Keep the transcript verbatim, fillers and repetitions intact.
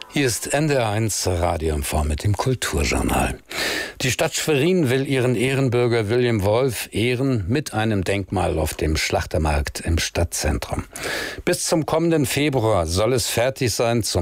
Hier ist N D R eins Radio im Form mit dem Kulturjournal. Die Stadt Schwerin will ihren Ehrenbürger William Wolf ehren mit einem Denkmal auf dem Schlachtermarkt im Stadtzentrum. Bis zum kommenden Februar soll es fertig sein. Zum